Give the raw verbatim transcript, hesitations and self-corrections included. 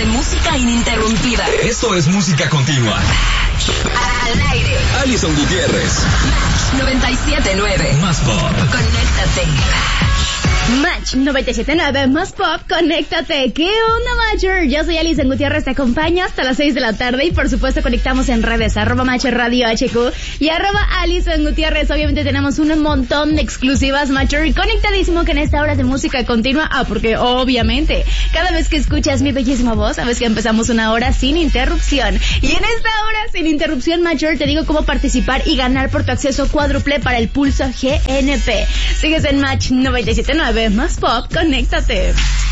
de música ininterrumpida. Esto es música continua. Al aire. Alison Gutiérrez. Match noventa y siete punto nueve. Más pop. Conéctate. Match noventa y siete punto nueve, más pop, conéctate. ¿Qué onda, Matcher? Yo soy Alison Gutiérrez, te acompaño hasta las seis de la tarde y por supuesto conectamos en redes, arroba Match Radio H Q y arroba Alison Gutiérrez. Obviamente tenemos un montón de exclusivas, Matcher, y conectadísimo que en esta hora de música continua, ah, porque obviamente cada vez que escuchas mi bellísima voz, sabes que empezamos una hora sin interrupción. Y en esta hora sin interrupción, Matcher, te digo cómo participar y ganar por tu acceso cuádruple para el Pulso G N P. Sigues en Match noventa y siete punto nueve. Más pop, conéctate.